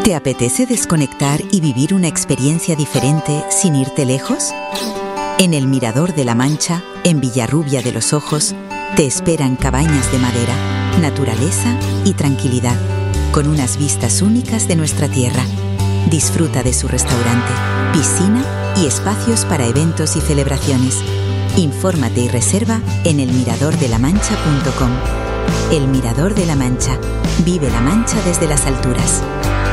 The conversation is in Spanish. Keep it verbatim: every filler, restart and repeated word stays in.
¿Te apetece desconectar y vivir una experiencia diferente sin irte lejos? En el Mirador de la Mancha, en Villarrubia de los Ojos, te esperan cabañas de madera, naturaleza y tranquilidad, con unas vistas únicas de nuestra tierra. Disfruta de su restaurante, piscina y espacios para eventos y celebraciones. Infórmate y reserva en el mirador de la mancha punto com. El Mirador de la Mancha. Vive la Mancha desde las alturas.